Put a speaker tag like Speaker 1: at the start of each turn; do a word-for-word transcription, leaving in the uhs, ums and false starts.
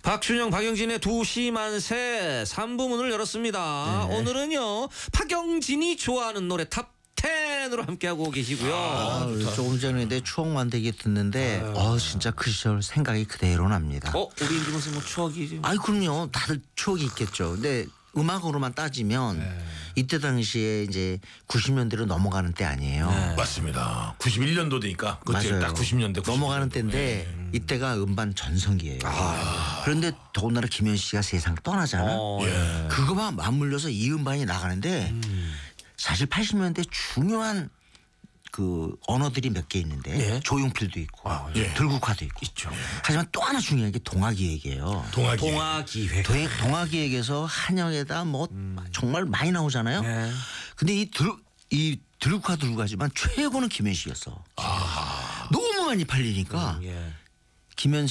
Speaker 1: 박준영, 박영진의 두 시 만세 삼 부 문을 열었습니다. 네. 오늘은요 박영진이 좋아하는 노래 탑 텐으로 함께하고 계시고요.
Speaker 2: 아, 조금 전에 내 추억 만들기 듣는데 어 진짜 그 시절 생각이 그대로 납니다.
Speaker 1: 어 우리 임준호 선생 뭐 추억이 좀...
Speaker 2: 아이 그럼요. 다들 추억이 있겠죠. 근데 음악으로만 따지면 네. 이때 당시에 이제 구십 년대로 넘어가는 때 아니에요.
Speaker 3: 네. 맞습니다. 구십일 년도 되니까 그때 딱 구십 년대 구십 년대.
Speaker 2: 넘어가는 때인데 네. 이때가 음반 전성기예요. 아. 그런데 더군다나 김현 씨가 세상 떠나잖아.
Speaker 1: 어, 예.
Speaker 2: 그거만 맞물려서 이 음반이 나가는데 음. 사실 팔십 년대 중요한 그 언어들이 몇 개 있는데
Speaker 1: 예.
Speaker 2: 조용필도 있고
Speaker 3: 아, 예.
Speaker 2: 들국화도 있고
Speaker 1: 있죠.
Speaker 2: 하지만 또 하나 중요한 게 동아기획이에요.
Speaker 3: 동아기획.
Speaker 1: 동아기획.
Speaker 2: 동아기획에서 한영에다 뭐 음. 정말 많이 나오잖아요.
Speaker 1: 예.
Speaker 2: 근데 이 들, 이 들국화 들국화지만 최고는 김현 씨였어. 아. 너무 많이 팔리니까
Speaker 1: 음, 예.
Speaker 2: 김현